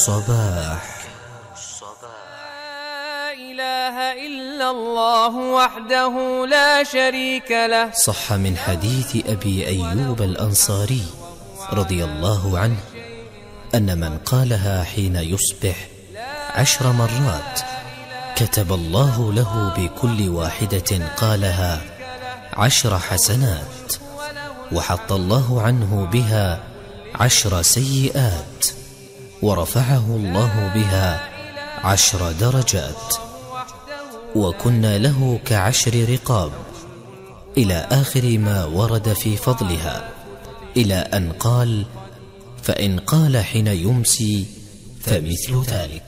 الصباح. لا إله إلا الله وحده لا شريك له. صح من حديث أبي أيوب الأنصاري رضي الله عنه أن من قالها حين يصبح 10 مرات كتب الله له بكل واحدة قالها 10 حسنات، وحط الله عنه بها 10 سيئات، ورفعه الله بها 10 درجات، وكنا له ك10 رقاب، إلى آخر ما ورد في فضلها، إلى أن قال: فإن قال حين يمسي فمثل ذلك.